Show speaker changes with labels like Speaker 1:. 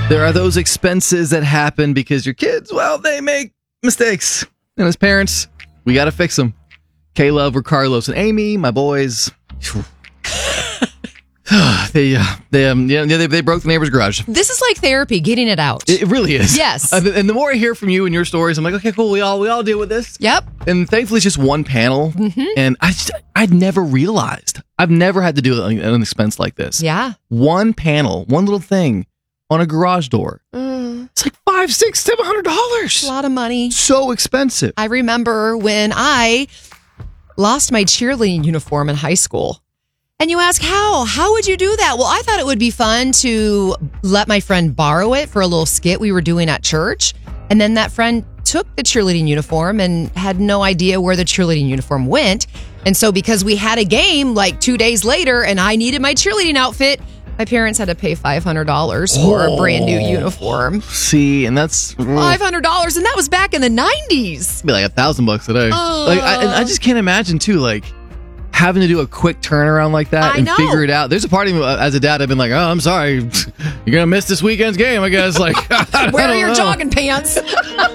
Speaker 1: There are those expenses that happen because your kids, well, they make mistakes. And as parents, we got to fix them. Caleb, Carlos, and Amy, my boys, they broke the neighbor's garage.
Speaker 2: This is like therapy, getting it out.
Speaker 1: It really is.
Speaker 2: Yes.
Speaker 1: And the more I hear from you and your stories, I'm like, okay, cool. We all deal with this.
Speaker 2: Yep.
Speaker 1: And thankfully, it's just one panel. Mm-hmm. And I'd never realized. I've never had to do an expense like this.
Speaker 2: Yeah.
Speaker 1: One panel, one little thing on a garage door. It's like $500, $600, $700.
Speaker 2: A lot of money.
Speaker 1: So expensive.
Speaker 2: I remember when I lost my cheerleading uniform in high school. And you ask, how? How would you do that? Well, I thought it would be fun to let my friend borrow it for a little skit we were doing at church. And then that friend took the cheerleading uniform and had no idea where the cheerleading uniform went. And so because we had a game like 2 days later and I needed my cheerleading outfit, my parents had to pay $500 for a brand new uniform.
Speaker 1: See, and that's
Speaker 2: $500, and that was back in the 90s.
Speaker 1: It'd be like $1,000 today. I just can't imagine too, like having to do a quick turnaround like that and figure it out. There's a part of me as a dad, I've been like, oh, I'm sorry, you're gonna miss this weekend's game, I guess. Like,
Speaker 2: wear your jogging pants.